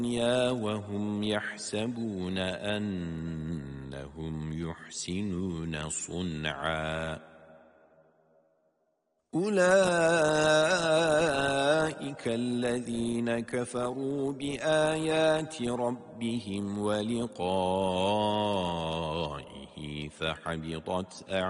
وهم يحسبون أنهم يحسنون صنعا أولئك الذين كفروا بآيات ربهم ولقائه فحبطت